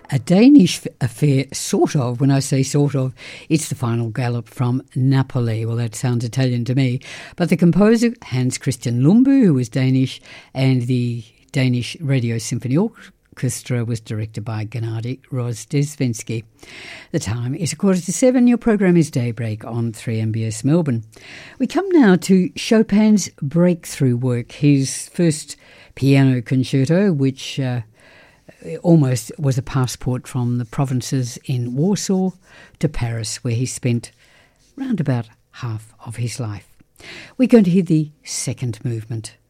A Danish affair, sort of. When I say sort of, it's the final galop from Napoli. Well, that sounds Italian to me. But the composer, Hans Christian Lumbu, who was Danish, and the Danish Radio Symphony Orchestra was directed by Gennady Rozdesvensky. The time is 7:15. Your program is Daybreak on 3MBS Melbourne. We come now to Chopin's breakthrough work, his first piano concerto, which almost was a passport from the provinces in Warsaw to Paris, where he spent round about half of his life. We're going to hear the second movement.